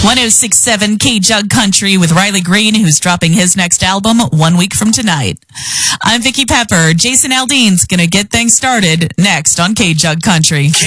106.7 K-Jug Country with Riley Green, who's dropping his next album 1 week from tonight. I'm Vicky Pepper. Jason Aldean's going to get things started next on K-Jug Country.